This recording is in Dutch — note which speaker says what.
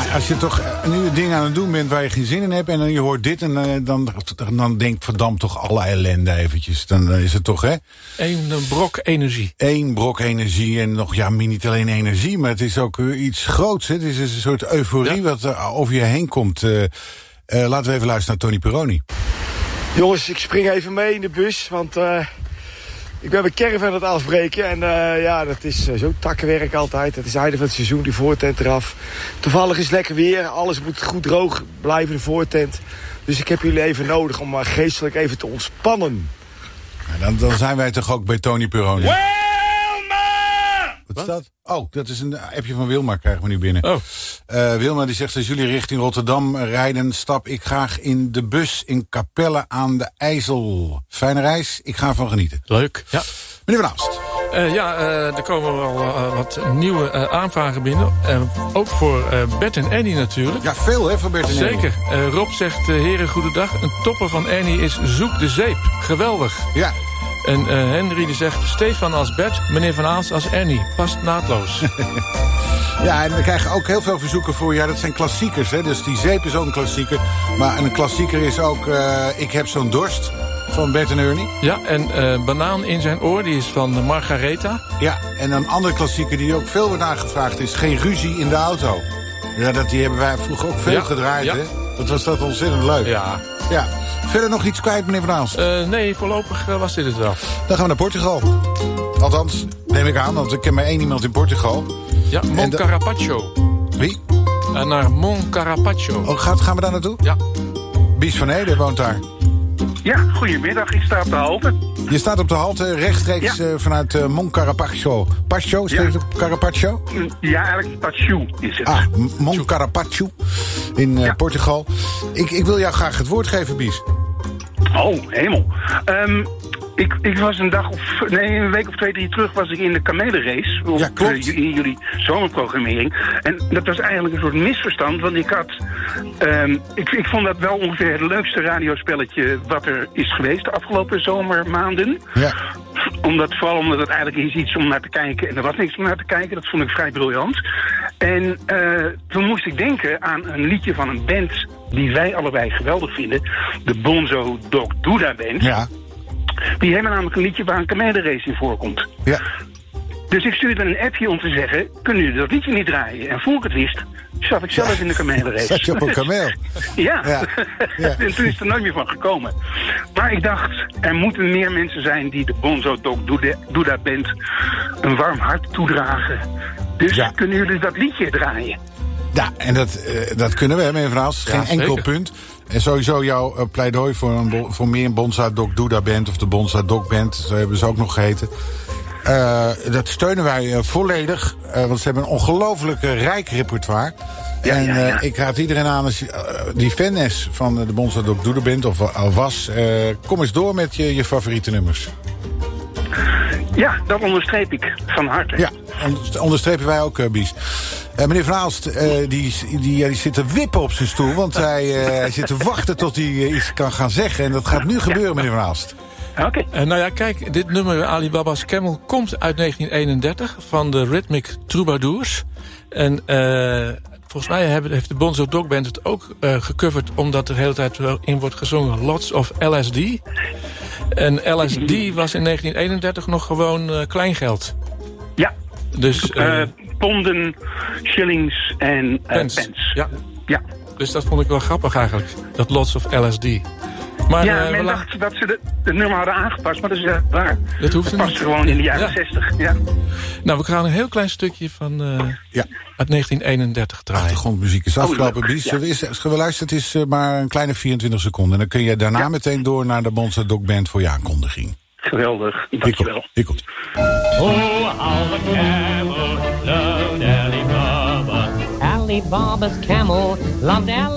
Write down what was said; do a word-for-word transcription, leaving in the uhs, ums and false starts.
Speaker 1: als je toch nu dingen aan het doen bent waar je geen zin in hebt... en dan je hoort dit en uh, dan, dan denkt verdampt toch alle ellende eventjes. Dan uh, is het toch, hè?
Speaker 2: Eén brok energie.
Speaker 1: Eén brok energie en nog, ja, niet alleen energie... maar het is ook uh, iets groots, hè? Het is een soort euforie ja. wat uh, over je heen komt. Uh, uh, laten we even luisteren naar Tony Peroni.
Speaker 3: Jongens, ik spring even mee in de bus, want... Uh... Ik ben mijn caravan aan het afbreken en uh, ja, dat is uh, zo takkenwerk altijd. Het is einde van het seizoen, die voortent eraf. Toevallig is het lekker weer, alles moet goed droog blijven, de voortent. Dus ik heb jullie even nodig om maar geestelijk even te ontspannen.
Speaker 1: Ja, dan, dan zijn wij toch ook bij Tony Peroni.
Speaker 4: Wilma!
Speaker 1: Wat is dat? Oh, dat is een appje van Wilma, krijgen we nu binnen.
Speaker 2: Oh.
Speaker 1: Uh, Wilma die zegt, als jullie richting Rotterdam rijden... stap ik graag in de bus in Capelle aan de IJssel. Fijne reis, ik ga ervan genieten.
Speaker 2: Leuk, ja.
Speaker 1: Meneer Van Aalst.
Speaker 2: Uh, ja, uh, er komen wel uh, wat nieuwe uh, aanvragen binnen. Uh, ook voor uh, Bert en Annie natuurlijk.
Speaker 1: Ja, veel hè, voor Bert en Annie.
Speaker 2: Zeker. Uh, Rob zegt, uh, heren, goedendag. Een topper van Annie is Zoek de Zeep. Geweldig.
Speaker 1: Ja.
Speaker 2: En uh, Henry die zegt, Stefan als Bert, meneer Van Aalst als Annie. Past naadloos.
Speaker 1: Ja, en we krijgen ook heel veel verzoeken voor... ja, dat zijn klassiekers, hè. Dus die zeep is ook een klassieker. Maar een klassieker is ook uh, Ik heb zo'n dorst van Bert en Ernie.
Speaker 2: Ja, en uh, Banaan in zijn oor, die is van Margaretha.
Speaker 1: Ja, en een andere klassieker die ook veel wordt aangevraagd is... Geen ruzie in de auto. Ja, dat, die hebben wij vroeger ook veel ja, gedraaid, ja. hè. Wat was dat ontzettend leuk.
Speaker 2: Ja.
Speaker 1: Ja. Verder nog iets kwijt, meneer Van Aalst?
Speaker 2: Uh, nee, voorlopig uh, was dit het wel.
Speaker 1: Dan gaan we naar Portugal. Althans, neem ik aan, want ik ken maar één iemand in Portugal.
Speaker 2: Ja, Mon Carapaccio.
Speaker 1: Wie?
Speaker 2: Uh, naar Mon Carapaccio.
Speaker 1: Oh, gaat, gaan we daar naartoe?
Speaker 2: Ja.
Speaker 1: Bies van Ede woont daar.
Speaker 4: Ja, goedemiddag. Ik sta op de halte.
Speaker 1: Je staat op de halte rechtstreeks ja. uh, vanuit uh, Mon Carapaccio. Pacho, is ja. het Carapaccio?
Speaker 4: Ja, eigenlijk Pachu is het.
Speaker 1: Ah, Mon Carapaccio in uh, ja. Portugal. Ik, ik wil jou graag het woord geven, Bies.
Speaker 4: Oh, hemel. Um, ik, ik was een dag of... Nee, een week of twee, drie terug was ik in de kamelenrace. Op,
Speaker 1: ja, klopt.
Speaker 4: Uh, in jullie zomerprogrammering. En dat was eigenlijk een soort misverstand. Want ik had... Um, ik, ik vond dat wel ongeveer het leukste radiospelletje wat er is geweest de afgelopen zomermaanden.
Speaker 1: Ja.
Speaker 4: Omdat, vooral omdat het eigenlijk is iets om naar te kijken. En er was niks om naar te kijken. Dat vond ik vrij briljant. En uh, toen moest ik denken aan een liedje van een band die wij allebei geweldig vinden. De Bonzo Dog Duda Band.
Speaker 1: Ja.
Speaker 4: Die hebben namelijk een liedje waar een kamelenrace in voorkomt.
Speaker 1: Ja.
Speaker 4: Dus ik stuurde een appje om te zeggen, kunnen jullie dat liedje niet draaien? En voor ik het wist, zat ik zelf ja. in de kamelenrace.
Speaker 1: Zat je op een kameel?
Speaker 4: ja.
Speaker 1: Ja. Ja.
Speaker 4: En toen is er nooit meer van gekomen. Maar ik dacht, er moeten meer mensen zijn die de Bonzo Dog Duda Band een warm hart toedragen. Dus ja. kunnen jullie dat liedje draaien?
Speaker 1: Ja, en dat, uh, dat kunnen we, meneer Van Aalst. Geen ja, enkel zeker. punt. En sowieso jouw uh, pleidooi voor, een, voor meer een Bonzo Dog Duda Band... of de Bonzo Dog Band, zo hebben ze ook nog geheten. Uh, dat steunen wij uh, volledig. Uh, want ze hebben een ongelooflijk uh, rijk repertoire. Ja, en uh, ja, ja. ik raad iedereen aan, als je, uh, die fan is van uh, de Bonzo Dog Duda Band... of al was, uh, kom eens door met je, je favoriete nummers.
Speaker 4: Ja, dat onderstreep ik van harte.
Speaker 1: Ja, onderstrepen wij ook, uh, Bies. Uh, meneer Van Aalst, uh, die, die, ja, die zit te wippen op zijn stoel... want hij, uh, hij zit te wachten tot hij uh, iets kan gaan zeggen. En dat gaat nu gebeuren, meneer Van Aalst.
Speaker 4: Oké. Okay.
Speaker 2: Uh, nou ja, kijk, dit nummer Alibaba's Camel komt uit negentien eenendertig... van de Rhythmic Troubadours. En uh, volgens mij hebben, heeft de Bonzo Dog Band het ook uh, gecoverd... omdat er de hele tijd in wordt gezongen Lots of L S D. En L S D was in negentien eenendertig nog gewoon uh, kleingeld.
Speaker 4: Ja.
Speaker 2: Dus... Uh,
Speaker 4: uh, ponden, shillings en uh,
Speaker 2: pence.
Speaker 4: pence.
Speaker 2: Ja.
Speaker 4: Ja.
Speaker 2: Dus dat vond ik wel grappig eigenlijk. Dat Lots of L S D. Maar,
Speaker 4: ja,
Speaker 2: uh,
Speaker 4: men
Speaker 2: la-
Speaker 4: dacht dat ze de, het nummer hadden aangepast, maar dat is uh, waar.
Speaker 2: Dat hoeft
Speaker 4: het
Speaker 2: niet.
Speaker 4: past gewoon in de jaren
Speaker 2: ja.
Speaker 4: zestig. Ja.
Speaker 2: Nou, we gaan een heel klein stukje van uh, ja. uit negentien eenendertig draaien.
Speaker 1: Achtergrondmuziek is afgelopen.
Speaker 4: Oh,
Speaker 1: Bies,
Speaker 4: ja.
Speaker 1: Zullen we luisteren? Het is uh, maar een kleine vierentwintig seconden. En dan kun je daarna ja. meteen door naar de Bonzo Dog Band voor je aankondiging.
Speaker 4: Geweldig, dankjewel.
Speaker 1: Hier komt.
Speaker 5: Oh, how the camel loved Alibaba. Alibaba's camel loved Alibaba.